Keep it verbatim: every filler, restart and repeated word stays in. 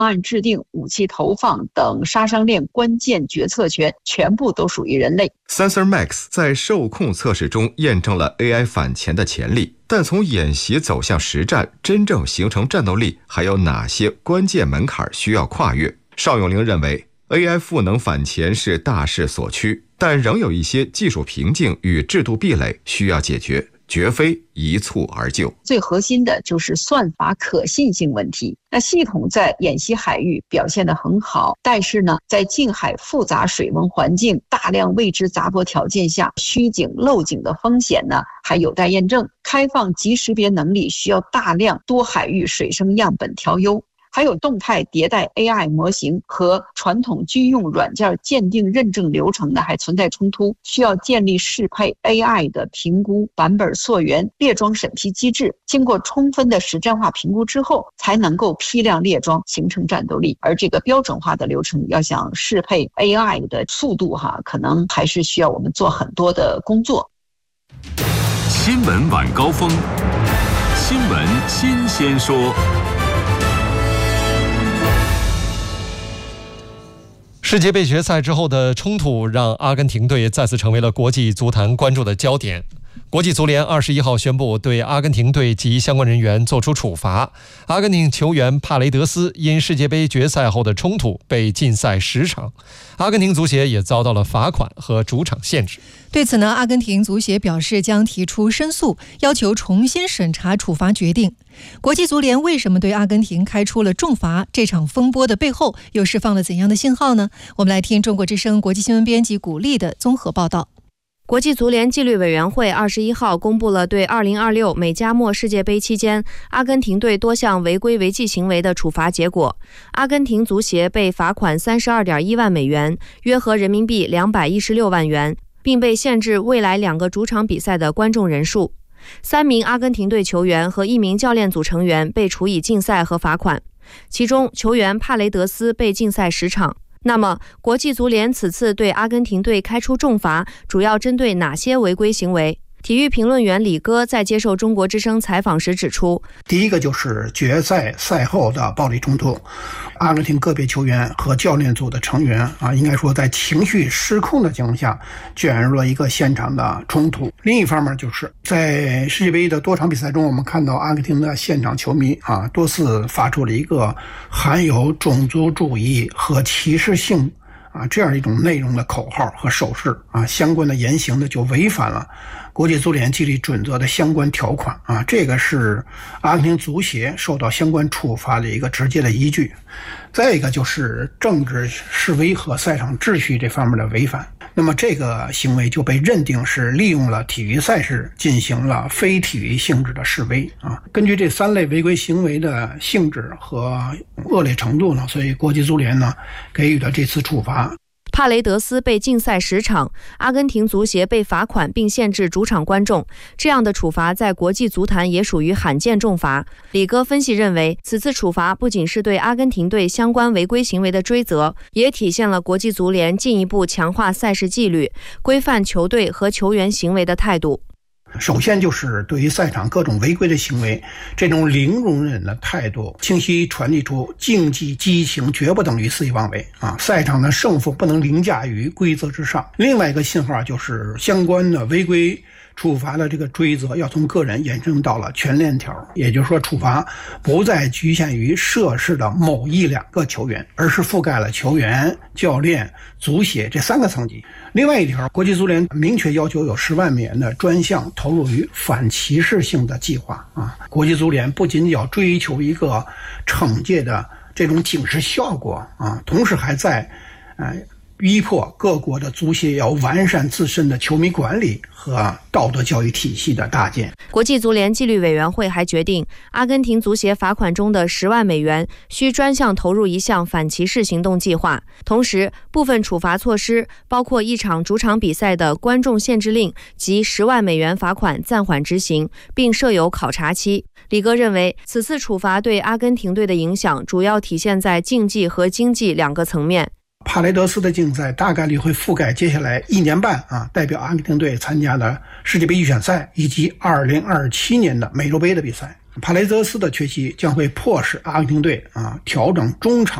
案制定、武器投放等杀伤链关键决策权全部都属于人类。 Sensor Max 在受控测试中验证了 A I 反潜的潜力，但从演习走向实战，真正形成战斗力还有哪些关键门槛需要跨越？邵永龄认为 A I 赋能反潜是大势所趋，但仍有一些技术瓶颈与制度壁垒需要解决，绝非一蹴而就。 最核心的就是算法可信性问题。那系统在演习海域表现得很好，但是呢，在近海复杂水文环境、大量未知杂波条件下，虚警漏警的风险呢还有待验证。开放即识别能力需要大量多海域水声样本调优。还有动态迭代 A I 模型和传统军用软件鉴定认证流程呢还存在冲突，需要建立适配 A I 的评估、版本溯源、列装审批机制，经过充分的实战化评估之后，才能够批量列装，形成战斗力。而这个标准化的流程要想适配 A I 的速度哈，可能还是需要我们做很多的工作。 新闻晚高峰，新闻新鲜说。 世界杯决赛之后的冲突让阿根廷队再次成为了国际足坛关注的焦点。国际足联二十一号宣布对阿根廷队及相关人员作出处罚。阿根廷球员帕雷德斯因世界杯决赛后的冲突被禁赛十场，阿根廷足协也遭到了罚款和主场限制。 对此呢，阿根廷足协表示将提出申诉，要求重新审查处罚决定。国际足联为什么对阿根廷开出了重罚？这场风波的背后又释放了怎样的信号呢？我们来听中国之声国际新闻编辑古丽的综合报道。 国际足联纪律委员会二十一号公布了对二零二六美加墨世界杯期间阿根廷队多项违规违纪行为的处罚结果。阿根廷足协被罚款三十二点一万美元，约合人民币两百一十六万元，并被限制未来两个主场比赛的观众人数。三名阿根廷队球员和一名教练组成员被处以禁赛和罚款，其中球员帕雷德斯被禁赛十场。那么，国际足联此次对阿根廷队开出重罚，主要针对哪些违规行为？体育评论员李戈在接受中国之声采访时指出， 第一个就是决赛赛后的暴力冲突，阿根廷个别球员和教练组的成员啊，应该说在情绪失控的情况下卷入了一个现场的冲突。另一方面就是在世界杯的多场比赛中，我们看到阿根廷的现场球迷啊多次发出了一个含有种族主义和歧视性啊这样一种内容的口号和手势啊，相关的言行呢就违反了国际足联纪律准则的相关条款啊，这个是阿根廷足协受到相关处罚的一个直接的依据。再一个就是政治示威和赛场秩序这方面的违反，那么这个行为就被认定是利用了体育赛事进行了非体育性质的示威啊。根据这三类违规行为的性质和恶劣程度呢，所以国际足联呢给予了这次处罚。 帕雷德斯被禁赛十场，阿根廷足协被罚款并限制主场观众，这样的处罚在国际足坛也属于罕见重罚。李戈分析认为，此次处罚不仅是对阿根廷队相关违规行为的追责，也体现了国际足联进一步强化赛事纪律、规范球队和球员行为的态度。 首先就是对于赛场各种违规的行为，这种零容忍的态度清晰传递出竞技激情绝不等于肆意妄为啊！赛场的胜负不能凌驾于规则之上。另外一个信号就是相关的违规处罚的这个追责要从个人延伸到了全链条，也就是说处罚不再局限于涉事的某一两个球员，而是覆盖了球员、教练、足协这三个层级。另外一条，国际足联明确要求有十万美元的专项投入于反歧视性的计划啊！国际足联不仅要追求一个惩戒的这种警示效果啊，同时还在呃逼迫各国的足协要完善自身的球迷管理和道德教育体系的搭建。 国际足联纪律委员会还决定，阿根廷足协罚款中的十万美元需专项投入一项反歧视行动计划。同时，部分处罚措施包括一场主场比赛的观众限制令及十万美元罚款暂缓执行，并设有考察期。李戈认为，此次处罚对阿根廷队的影响主要体现在竞技和经济两个层面。 帕雷德斯的竞赛大概率会覆盖接下来一年半啊，代表阿根廷队参加的世界杯预选赛以及二零二七年的美洲杯的比赛帕雷泽斯的缺席将会迫使阿根廷队啊调整中场